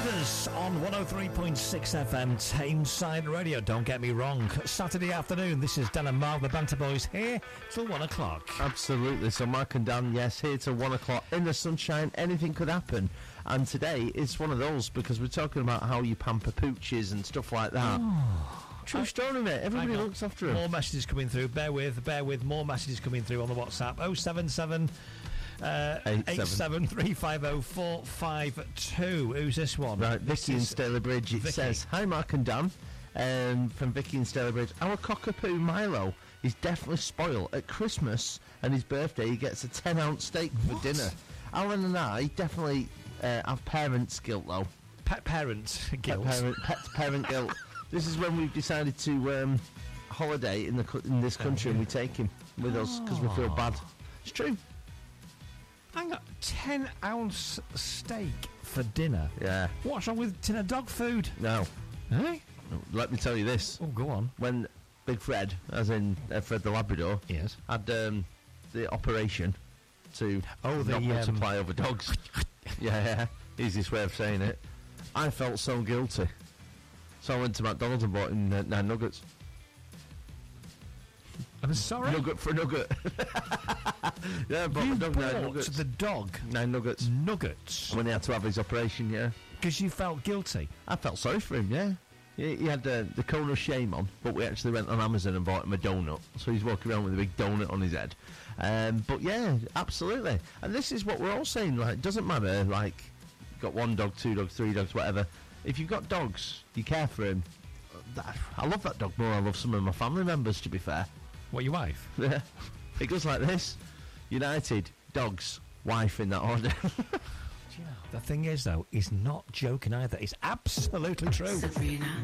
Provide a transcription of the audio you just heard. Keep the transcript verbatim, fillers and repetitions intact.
Defenders on one oh three point six F M Tameside Radio. Don't get me wrong. Saturday afternoon, this is Dan and Mark, the Banter Boys, here till one o'clock. Absolutely. So Mark and Dan, yes, here till one o'clock in the sunshine. Anything could happen. And today is one of those because we're talking about how you pamper pooches and stuff like that. Oh. True story, mate. Everybody looks after him. More messages coming through. Bear with, bear with. More messages coming through on the WhatsApp. oh seven seven Uh, eight seven three five oh four five two. Who's this one? Right, Vicky in Stalybridge. It Vicky. says, "Hi Mark and Dan, um, from Vicky in Stalybridge. Our cockapoo Milo is definitely spoiled. At Christmas and his birthday, he gets a ten ounce steak What? for dinner. Alan and I definitely uh, have parents' guilt though. Pet parent guilt. Pet parent, pet parent guilt. This is when we've decided to um, holiday in the co- in this country, and we take him with us because we feel bad. It's true. Hang on, ten ounce steak for dinner. Yeah. What's wrong with tin of dog food? No. Eh? Let me tell you this. Oh, go on. When Big Fred, as in uh, Fred the Labrador, Yes. had um, the operation to Oh, the, not um, multiply over dogs. yeah, yeah. Easiest way of saying it. I felt so guilty. So I went to McDonald's and bought him uh, nine nuggets. I'm sorry. Nugget for a nugget. yeah, I bought You the dog nine bought nuggets. the dog Nine nuggets. nuggets When he had to have his operation, yeah. because you felt guilty. I felt sorry for him, yeah. He, he had uh, the cone of shame on, but we actually went on Amazon and bought him a donut. So he's walking around with a big donut on his head. Um, but yeah, absolutely. And this is what we're all saying, like, it doesn't matter, like, you've got one dog, two dogs, three dogs, whatever. If you've got dogs, you care for him. That, I love that dog more I love some of my family members, to be fair. What, your wife? Yeah. It goes like this. United, dogs, wife in that order. Do you know, the thing is, though, he's not joking either. It's absolutely true. Sabrina.